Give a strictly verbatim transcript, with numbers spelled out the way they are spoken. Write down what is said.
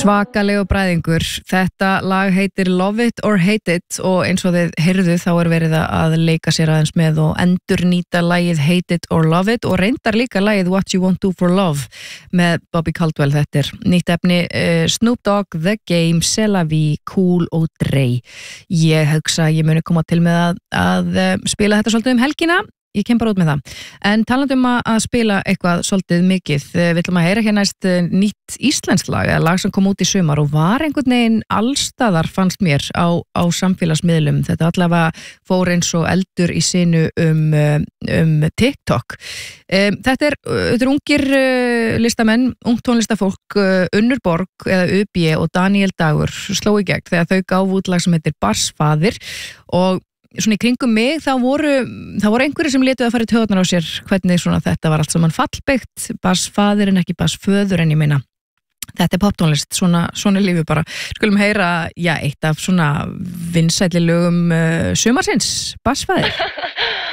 Svakalegu bræðingur. Þetta lag heitir Love It or Hate It og eins og þið heyrðu þá er verið að leika sér aðeins með og endurnýta lagið Hate It or Love It og reyndar líka lagið What You Want Do For Love með Bobby Caldwell. Þetta er nýtt efni uh, Snoop Dogg, The Game, C'est La Vie, Cool og Dre. Ég hugsa að ég muni koma til með að, að uh, spila þetta svolítið um helgina. Ég kem bara út með það. En talandi um að spila eitthvað svolítið mikið, við ætlum að heyra hér næst nýtt íslenskt lag, eða lag sem kom út í sumar og var einhvern veginn allstaðar fannst mér á, á samfélagsmiðlum. Þetta allavega fór eins og eldur í sinu um, um TikTok. Um, þetta er, þetta er ungir uh, listamenn, ungt tónlistafólk, uh, Unnur Borg eða U B og Daniel Dagur sló í gegn þegar þau gáfu út lag sem heitir Barsfaðir og svona í kringum mig, þá voru, þá voru einhverjir sem letuðu að fara í taugarnar á sér hvernig svona þetta var allt saman fallbyggt, barsfaðir en ekki barsföður en ég meina. Þetta er poptónlist, svona, svona lífi bara. Skulum heyra, já, eitt af svona vinsælli lögum uh, sumarsins, Barsfaðir.